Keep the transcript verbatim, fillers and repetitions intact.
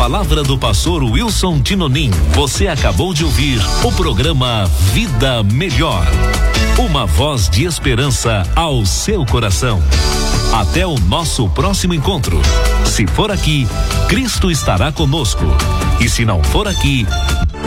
palavra do pastor Wilson Tinonim, você acabou de ouvir o programa Vida Melhor. Uma voz de esperança ao seu coração. Até o nosso próximo encontro. Se for aqui, Cristo estará conosco. E se não for aqui,